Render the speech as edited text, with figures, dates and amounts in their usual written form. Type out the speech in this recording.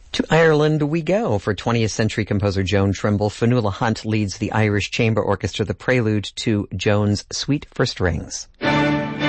To Ireland we go. For 20th century composer Joan Trimble, Fionnuala Hunt leads the Irish Chamber Orchestra, the prelude to Joan's Suite for Strings.